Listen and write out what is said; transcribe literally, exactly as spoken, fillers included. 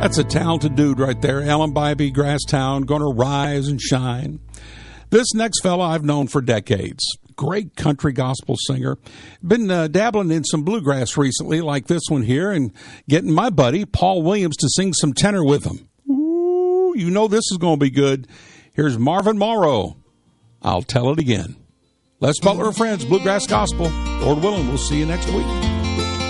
That's a talented dude right there. Ellen Bybee, Grasstown, going to rise and shine. This next fella I've known for decades. Great country gospel singer. Been uh, dabbling in some bluegrass recently, like this one here, and getting my buddy Paul Williams to sing some tenor with him. Ooh, you know this is going to be good. Here's Marvin Morrow. I'll tell it again. Les Butler and Friends, Bluegrass Gospel. Lord willing, we'll see you next week.